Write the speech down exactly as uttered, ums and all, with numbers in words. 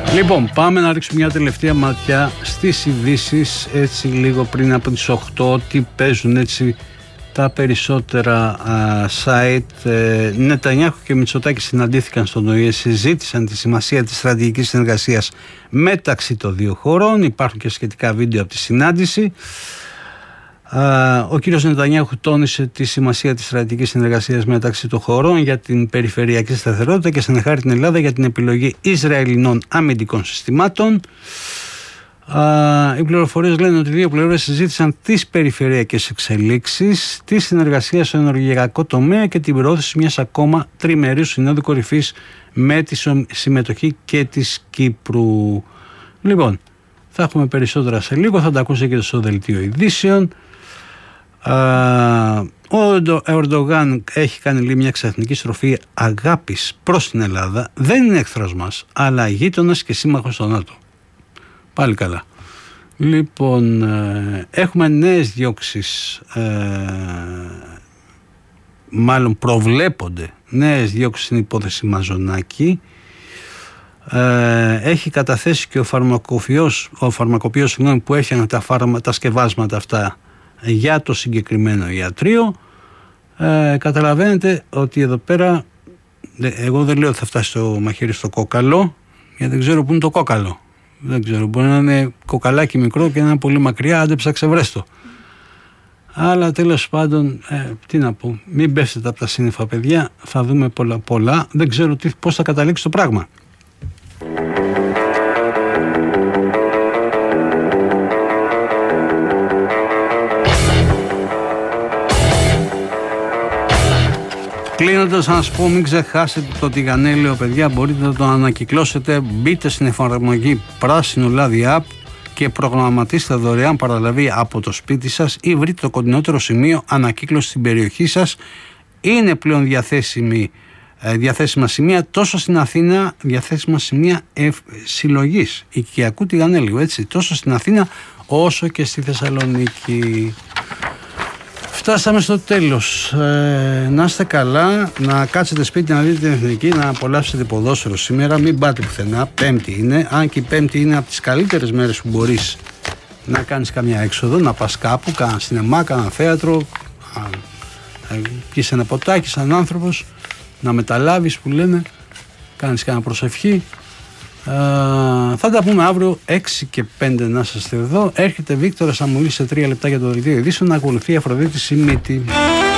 Λοιπόν, πάμε να ρίξουμε μια τελευταία ματιά στις ειδήσεις, έτσι λίγο πριν από τις οκτώ, τι παίζουν έτσι τα περισσότερα α, site. ε, Νετανιάχου και Μητσοτάκη συναντήθηκαν στον Ο Ε Ε, συζήτησαν τη σημασία της στρατηγικής συνεργασίας μεταξύ των δύο χωρών. Υπάρχουν και σχετικά βίντεο από τη συνάντηση. α, Ο κύριος Νετανιάχου τόνισε τη σημασία της στρατηγικής συνεργασίας μεταξύ των χωρών για την περιφερειακή σταθερότητα και συνεχάρη την Ελλάδα για την επιλογή Ισραηλινών αμυντικών συστημάτων. Uh, οι πληροφορίες λένε ότι οι δύο πλευρές συζήτησαν τις περιφερειακές εξελίξεις, τη συνεργασία στο ενεργειακό τομέα και την προώθηση μιας ακόμα τριμερίου συνόδου κορυφής με τη συμμετοχή και της Κύπρου. Λοιπόν, θα έχουμε περισσότερα σε λίγο, θα τα ακούσετε και στο δελτίο ειδήσεων. Uh, ο Ερντογάν έχει κάνει λίγο μια ξαφνική στροφή αγάπης προς την Ελλάδα. Δεν είναι εχθρός μας, αλλά γείτονας και σύμμαχος στο ΝΑΤΟ. Πάλι καλά. Λοιπόν, ε, έχουμε νέες διώξεις, ε, μάλλον προβλέπονται νέες διώξεις στην υπόθεση Μαζονάκη. Ε, έχει καταθέσει και ο φαρμακοποιός, ο φαρμακοποιός συγγνώμη, που έχει τα, φάρμα, τα σκευάσματα αυτά για το συγκεκριμένο ιατρείο. Ε, καταλαβαίνετε ότι εδώ πέρα, εγώ δεν λέω ότι θα φτάσει το μαχαίρι στο κόκαλο, γιατί δεν ξέρω πού είναι το κόκαλο. Δεν ξέρω, μπορεί να είναι κοκαλάκι μικρό και να είναι πολύ μακριά, άντε ψάξε βρέστο. Αλλά τέλος πάντων, ε, τι να πω, μην πέφτετε από τα σύννεφα παιδιά, θα δούμε πολλά πολλά, δεν ξέρω τι, πώς θα καταλήξει το πράγμα. Κλείνοντας, να σας πω, μην ξεχάσετε το τηγανέλαιο, παιδιά, μπορείτε να το ανακυκλώσετε. Μπείτε στην εφαρμογή Πράσινο Λάδι App και προγραμματίστε δωρεάν παραλαβή από το σπίτι σας ή βρείτε το κοντινότερο σημείο ανακύκλωση στην περιοχή σας. Είναι πλέον διαθέσιμη, διαθέσιμα σημεία τόσο στην Αθήνα, διαθέσιμα σημεία ευ, συλλογής οικιακού τηγανέλαιου, έτσι, τόσο στην Αθήνα όσο και στη Θεσσαλονίκη. Φτάσαμε στο τέλος. Ε, να είστε καλά, να κάτσετε σπίτι να δείτε την Εθνική, να απολαύσετε ποδόσφαιρο σήμερα. Μην πάτε πουθενά, Πέμπτη είναι. Αν και η Πέμπτη είναι από τις καλύτερες μέρες που μπορείς να κάνεις καμιά έξοδο, να πας κάπου, κάνα σινεμά, κάνα θέατρο, να πιεις ένα ποτάκι σαν άνθρωπος, να μεταλάβεις που λένε, κάνεις κάνα προσευχή. Uh, θα τα πούμε αύριο έξι και πέντε να είστε εδώ. Έρχεται Βίκτορας Αμουλής σε τρία λεπτά για το δελτίο ειδήσεων. Να ακολουθεί η Αφροδίτη Σιμίτη.